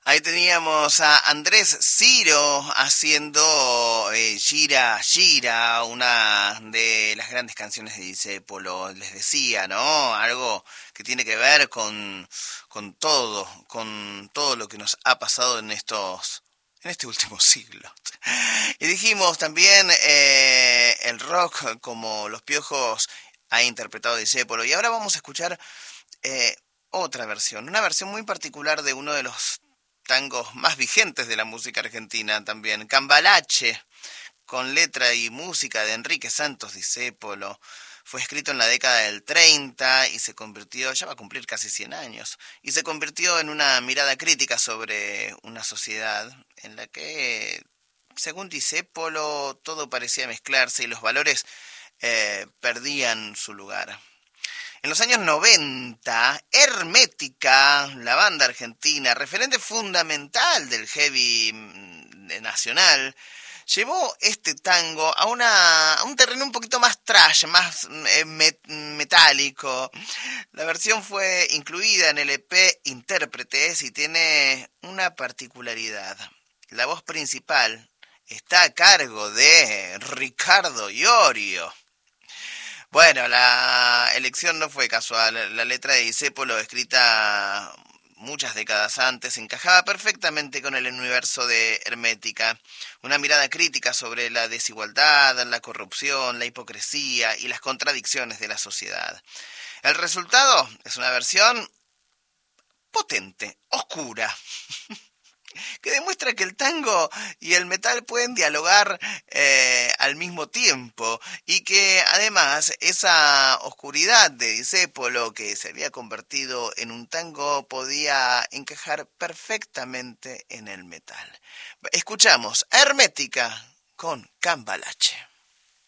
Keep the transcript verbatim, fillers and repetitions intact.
Ahí teníamos a Andrés Ciro haciendo eh, Gira, Gira, una de las grandes canciones de Discépolo. Les decía, ¿no? Algo que tiene que ver con, con todo, con todo lo que nos ha pasado en estos, en este último siglo. Y dijimos también eh, el rock como Los Piojos ha interpretado Discépolo. Y ahora vamos a escuchar eh, otra versión, una versión muy particular de uno de los tangos más vigentes de la música argentina también, Cambalache, con letra y música de Enrique Santos Discépolo. Fue escrito en la década del treinta y se convirtió, ya va a cumplir casi cien años, y se convirtió en una mirada crítica sobre una sociedad en la que, según Discépolo, todo parecía mezclarse y los valores eh, perdían su lugar. En los años noventa, Hermética, la banda argentina, referente fundamental del heavy nacional, llevó este tango a, una, a un terreno un poquito más trash, más eh, met, metálico. La versión fue incluida en el E P Intérpretes y tiene una particularidad. La voz principal está a cargo de Ricardo Iorio. Bueno, la elección no fue casual. La letra de Discépolo, escrita muchas décadas antes, encajaba perfectamente con el universo de Hermética. Una mirada crítica sobre la desigualdad, la corrupción, la hipocresía y las contradicciones de la sociedad. El resultado es una versión potente, oscura, que demuestra que el tango y el metal pueden dialogar eh, al mismo tiempo y que además esa oscuridad de Discépolo que se había convertido en un tango podía encajar perfectamente en el metal. Escuchamos a Hermética con Cambalache.